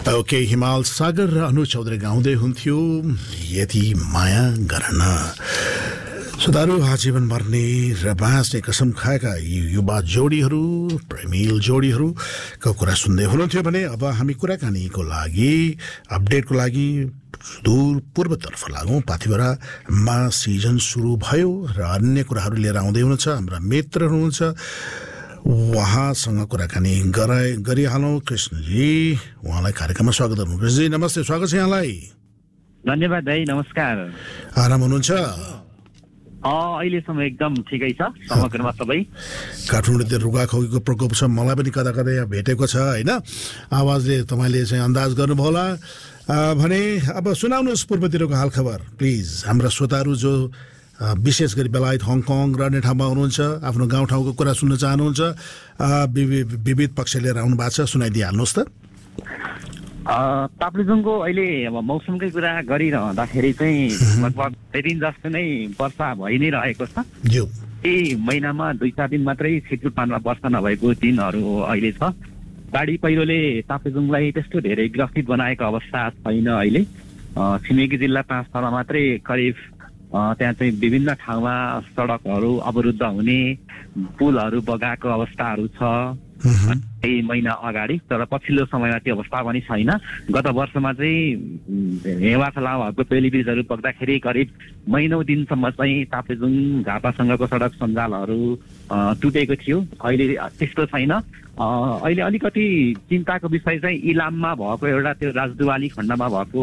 Okay हिमाल सागर र अनु चौधरी गाउँदै हुन्थ्यो यति माया गर्न। सुधारू आजीवन मर्ने र बाँच्ने कसम खाएका युवा जोडीहरू, प्रेमिल जोडीहरूको कुरा सुन्दै हुनुहुन्थ्यो भने अब हामी कुराकानीको लागि, अपडेटको लागि सुदूर पूर्वतर्फ लागौँ। पाथिभरामा सिजन सुरु भयो र अन्य कुराहरू लिएर आउँदै हुनुहुन्छ। हाम्रा मित्र हुनुहुन्छ, उहाँसँग कुराकानी गरिहालौँ। कृष्णजी, उहाँलाई कार्यक्रममा स्वागत गर्नु। कृष्णजी नमस्ते, स्वागत छ यहाँलाई। धन्यवाद दाइ, नमस्कार। आराम हुनुहुन्छ? अहिलेसम्म एकदम ठिकै छ समग्रमा सबै। काठमाडौँतिर रुगाखोकीको प्रकोप छ, मलाई पनि कता कतै भेटेको छ होइन। आवाजले तपाईँले चाहिँ अन्दाज गर्नुभयो होला भने अब सुनाउनुहोस् पूर्वतिरको हालखबर प्लिज। हाम्रा श्रोताहरू जो विशेष गरी बेलायत, हङकङ र अन्य ठाउँमा हुनुहुन्छ, आफ्नो गाउँठाउँको कुरा सुन्न चाहनुहुन्छ, विविध पक्ष लिएर आउनु भएको छ, सुनाइदिइहाल्नुहोस् त। ताप्लेजुङको अहिले अब मौसमकै कुरा गरिरहँदाखेरि चाहिँ लगभग 2 दिन जस्तो नै वर्षा भइ नै रहेको छ। यही महिनामा 2-4 दिन मात्रै सिटुपानमा वर्षा नभएको दिनहरू अहिले छ। बाढी पहिरोले ताप्लेजुङलाई त्यस्तो धेरै ग्रसित बनाएको अवस्था छैन अहिले। छिमेकी जिल्ला 5 मात्रै करिब त्यहाँ चाहिँ विभिन्न ठाउँमा सडकहरू अवरुद्ध हुने, पुलहरू बगाएको अवस्थाहरू छ यही महिना अगाडि। तर पछिल्लो समयमा त्यो अवस्था पनि छैन। गत वर्षमा चाहिँ हेवा खोलाहरूको पेली ब्रिजहरू बग्दाखेरि करिब महिनौ दिनसम्म चाहिँ ताप्लेजुङ झापासँगको सडक सञ्जालहरू टुटेको थियो। अहिले त्यस्तो छैन। अहिले अलिकति चिन्ताको विषय चाहिँ इलाममा भएको एउटा त्यो राजदुवाली खण्डमा भएको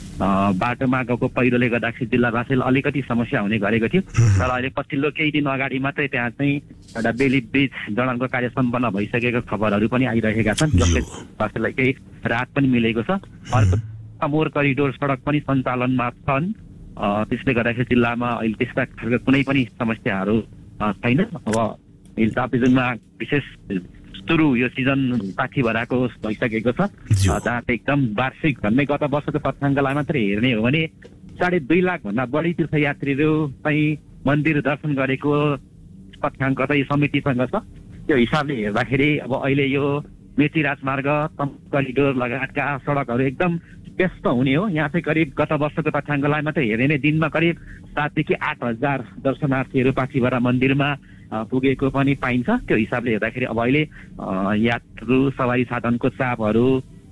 बाटोमा गएको पहिरोले गर्दाखेरि जिल्लावासीले अलिकति समस्या हुने गरेको थियो। तर अहिले पछिल्लो केही दिन अगाडि मात्रै त्यहाँ चाहिँ एउटा बेली ब्रिज जडानको कार्य सम्पन्न भइसकेको खबरहरू पनि आइरहेका छन्, जसले वासीलाई केही राहत पनि मिलेको छ। अर्को मोर करिडोर सडक पनि सञ्चालनमा छन्, त्यसले गर्दाखेरि जिल्लामा अहिले त्यस्ता खालको कुनै पनि समस्याहरू छैन। अब ताप्लेजुङमा विशेष सुरु यो सिजन पाथिभराको भइसकेको छ, जहाँ चाहिँ एकदम वार्षिक भन्ने गत वर्षको तथ्याङ्कलाई मात्रै हेर्ने हो भने 2.5 लाखभन्दा बढी तीर्थयात्रीहरू चाहिँ मन्दिर दर्शन गरेको तथ्याङ्क चाहिँ समितिसँग छ। त्यो हिसाबले हेर्दाखेरि अब अहिले यो मेची राजमार्ग, करिडोर लगायतका सडकहरू एकदम व्यस्त हुने हो। यहाँ चाहिँ करिब गत वर्षको तथ्याङ्कलाई मात्रै हेर्ने नै दिनमा करिब 7,000 देखि 8,000 दर्शनार्थीहरू पाथिभरा मन्दिरमा पुगेको पनि पाइन्छ। त्यो हिसाबले हेर्दाखेरि अब अहिले यात्रु सवारी साधनको चापहरू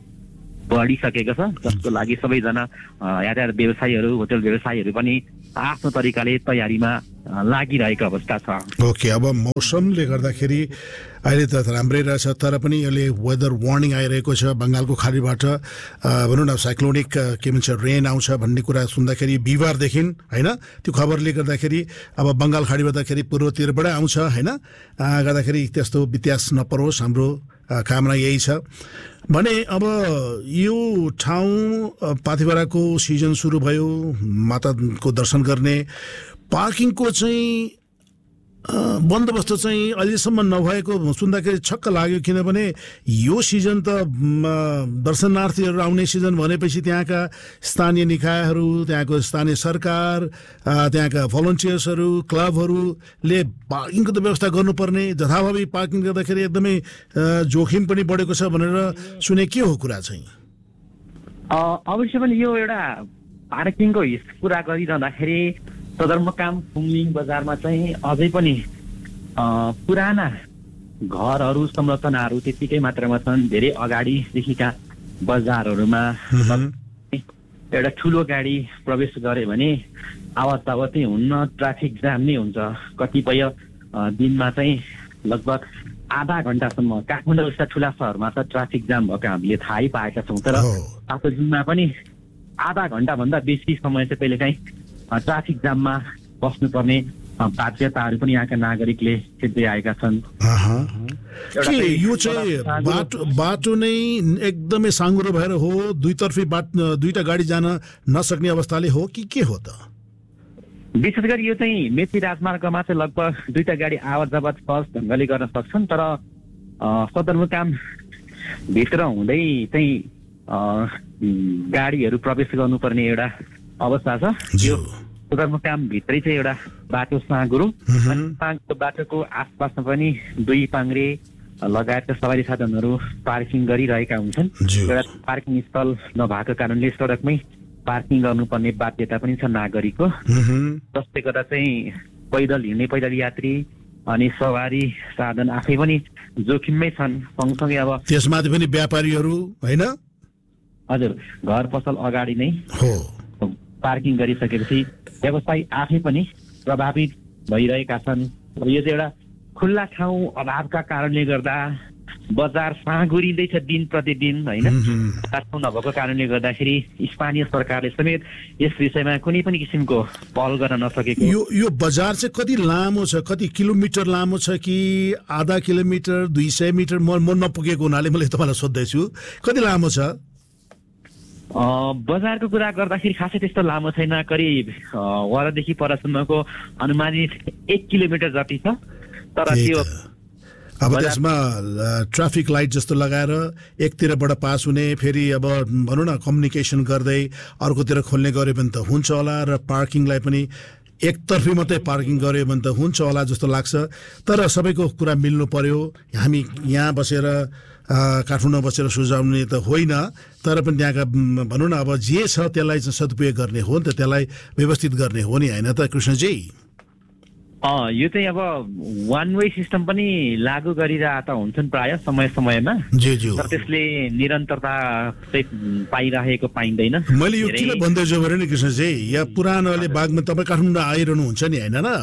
बढिसकेको छ, जसको लागि सबैजना यातायात व्यवसायीहरू, होटल व्यवसायीहरू पनि आफ्नो तरिकाले तयारीमा लागिरहेको अवस्था छ। ओके, अब मौसमले गर्दाखेरि अहिले त राम्रै रहेछ, तर पनि यसले वेदर वार्निङ आइरहेको छ बङ्गालको खाडीबाट। भनौँ न साइक्लोनिक के भन्छ रेन आउँछ भन्ने कुरा सुन्दाखेरि बिहिबारदेखि होइन, त्यो खबरले गर्दाखेरि अब बङ्गाल खाडीबाटखेरि पूर्वतिरबाटै आउँछ होइन, गर्दाखेरि त्यस्तो व्यत्यास नपरोस्, हाम्रो कामना यही छ भने। अब यो ठाउँ पाथिभराको सिजन सुरु भयो, माताको दर्शन गर्ने, पार्किङको चाहिँ बन्दोबस्त चाहिँ अहिलेसम्म नभएको सुन्दाखेरि छक्क लाग्यो। किनभने यो सिजन त दर्शनार्थीहरू आउने सिजन भनेपछि त्यहाँका स्थानीय निकायहरू, त्यहाँको स्थानीय सरकार, त्यहाँका भलन्टियर्सहरू, क्लबहरूले पार्किङको त व्यवस्था गर्नुपर्ने। जथाभावी पार्किङ गर्दाखेरि एकदमै जोखिम पनि बढेको छ भनेर सुने, के हो कुरा चाहिँ? अवश्य पनि यो एउटा पार्किङको कुरा गरिरहँदाखेरि सदरमुकाम फुङलिङ बजारमा चाहिँ अझै पनि पुराना घरहरू, संरचनाहरू त्यतिकै मात्रामा छन्। धेरै अगाडिदेखिका बजारहरूमा एउटा ठुलो गाडी प्रवेश गरे भने आवतजावतै हुन्न, ट्राफिक जाम नै हुन्छ। कतिपय दिनमा चाहिँ लगभग आधा घन्टासम्म काठमाडौँ जस्ता ठुला सहरमा त ट्राफिक जाम भएको हामीले थाहै पाएका छौँ। तर ताप्लेजुङमा पनि आधा घन्टाभन्दा बेसी समय चाहिँ कहिलेकाहीँ ट्राफिक जाममा बस्नुपर्ने बाध्यताहरू पनि यहाँका नागरिकले सिद्धै आएका छन्। यो चाहिँ बाटो नै एकदमै साँघुरो भएर हो, दुईतर्फी दुईटा गाडी जान नसक्ने अवस्थाले हो कि के हो त? विशेष गरी यो चाहिँ मेची राजमार्गमा चाहिँ लगभग 2टा गाडी आवत जावत सहज ढङ्गले गर्न सक्छन्। तर सदरमुकाम भित्र हुँदै चाहिँ गाडीहरू प्रवेश गर्नुपर्ने एउटा अवस्था छ। यो सदरमुकाम भित्रै चाहिँ एउटा बाटो साँघुरो, बाटोको आसपासमा पनि 2 पाङ्रे लगायतका सवारी साधनहरू पार्किङ गरिरहेका हुन्छन्। एउटा पार्किङ स्थल नभएको कारणले सडकमै पार्किङ गर्नुपर्ने बाध्यता पनि छ नागरिकको। जसले गर्दा चाहिँ पैदल हिँड्ने पैदल यात्री अनि सवारी साधन आफै पनि जोखिममै छन्। सँगसँगै अब त्यसमाथि पनि व्यापारीहरू हैन, हजुर, घर पसल अगाडि नै पार्किङ गरिसकेपछि व्यवसायी आफै पनि प्रभावित भइरहेका छन्। यो चाहिँ एउटा खुल्ला ठाउँ अभावका कारणले गर्दा बजार साँगुरिँदैछ दिन प्रतिदिन हैन। ठाउँ नभएको कारणले गर्दाखेरि स्थानीय सरकारले समेत यस विषयमा कुनै पनि किसिमको पहल गर्न नसकेको। यो बजार चाहिँ कति लामो छ, कति किलोमिटर लामो छ कि आधा किलोमिटर 200 मिटर? म नपुगेको हुनाले मैले तपाईँलाई सोध्दैछु कति लामो छ? बजारको कुरा गर्दाखेरि खासै त्यस्तो लामो छैन, करिब वरदेखि परसम्मको अनुमानित 1 किलोमिटर जति छ। तर त्यो अब त्यसमा ट्राफिक लाइट जस्तो लगाएर एकतिरबाट पास हुने, फेरि अब भनौँ न कम्युनिकेसन गर्दै अर्कोतिर खोल्ने गऱ्यो भने त हुन्छ होला, र पार्किङलाई पनि एकतर्फी मात्रै पार्किङ गऱ्यो भने त हुन्छ होला जस्तो लाग्छ। तर सबैको कुरा मिल्नु पर्यो। हामी यहाँ बसेर काठमाडौँ बसेर सुझाउने त होइन, तर पनि त्यहाँका भनौँ न अब जे छ त्यसलाई चाहिँ सदुपयोग गर्ने हो नि त, त्यसलाई व्यवस्थित गर्ने हो नि होइन त कृष्णजी? यो चाहिँ अब वान वे सिस्टम पनि लागू गरिरहेका हुन्छन् प्राय समय समयमा। त्यसले निरन्तरता चाहिँ पाइरहेको पाइँदैन। मैले यो किन भन्दैछु भने नि कृष्णजी, यहाँ पुरानोले बागमा तपाईँ काठमाडौँ आइरहनु हुन्छ नि होइन र?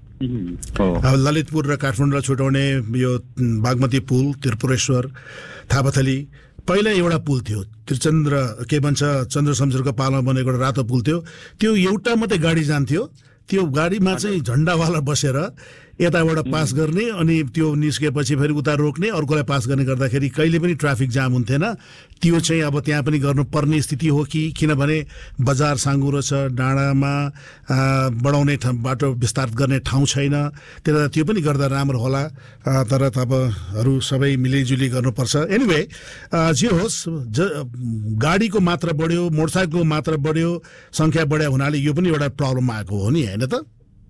अब ललितपुर र काठमाडौँलाई छुटाउने यो बागमती पुल, त्रिपुरेश्वर, थापाथली, पहिला एउटा पुल थियो त्रिचन्द्र के भन्छ चन्द्र शमशेरको पालामा बनेको एउटा रातो पुल थियो। त्यो एउटा मात्रै गाडी जान्थ्यो, त्यो गाडीमा चाहिँ झन्डावाला बसेर यताबाट पास गर्ने अनि त्यो निस्केपछि फेरि उता रोक्ने, अर्कोलाई पास गर्ने गर्दाखेरि कहिले पनि ट्राफिक जाम हुन्थेन। त्यो चाहिँ अब त्यहाँ पनि गर्नुपर्ने स्थिति हो कि किनभने बजार साँगुरो छ, डाँडामा बढाउने बाटो विस्तार गर्ने ठाउँ छैन, त्यसले त्यो पनि गर्दा राम्रो होला। तर तपाईँहरू सबै मिलिजुली गर्नुपर्छ। एनिवे जे होस्, गाडीको मात्रा बढ्यो, मोटरसाइकलको मात्रा बढ्यो, सङ्ख्या बढ्यो हुनाले यो पनि एउटा प्रब्लम आएको हो नि होइन त?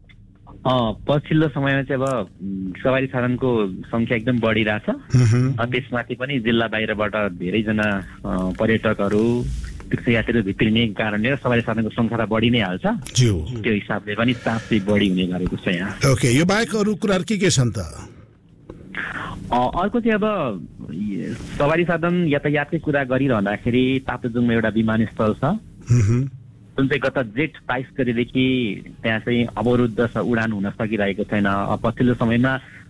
पछिल्लो समयमा चाहिँ अब सवारी साधनको संख्या एकदम बढिरहेछ। त्यसमाथि पनि जिल्ला बाहिरबाट धेरैजना पर्यटकहरू, तीर्थयात्रीहरू भित्रिने कारणले सवारी साधनको संख्या त बढी नै हाल्छ। त्यो हिसाबले पनि चाप चाहिँ बढी हुने गरेको छ यहाँ। ओके, यो बाहेक अरू कुराहरू के छन् त? अर्को चाहिँ अब सवारी साधन यातायातकै कुरा गरिरहँदाखेरि ताप्लेजुङमा एउटा विमानस्थल छ जुन चाहिँ गत जेठ 22 गतेदेखि त्यहाँ चाहिँ अवरुद्ध छ, उडान हुन सकिरहेको छैन। पछिल्लो समयमा